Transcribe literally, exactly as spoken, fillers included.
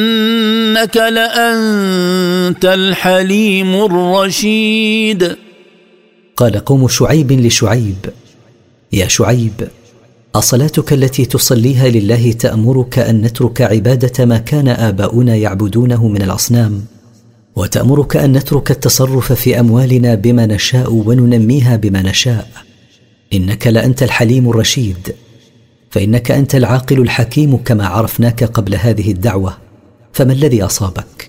إنك لأنت الحليم الرشيد. قال قوم شعيب لشعيب: يا شعيب، أصلاتك التي تصليها لله تأمرك أن نترك عبادة ما كان آباؤنا يعبدونه من الأصنام، وتأمرك أن نترك التصرف في أموالنا بما نشاء وننميها بما نشاء. إنك لأنت الحليم الرشيد، فإنك أنت العاقل الحكيم كما عرفناك قبل هذه الدعوة، فما الذي أصابك؟